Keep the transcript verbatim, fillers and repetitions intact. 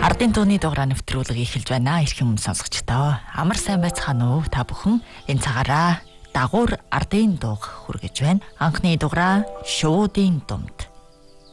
Ардын дууны дугаараа нэвтрүүлэг эхэлж байна. Ирхэн сонсогчдоо амар сайн байцгаана уу? Та бүхэн энэ цагаараа дагуур ардын дууг хүргэж байна. Анхны дугаараа шуудын думд.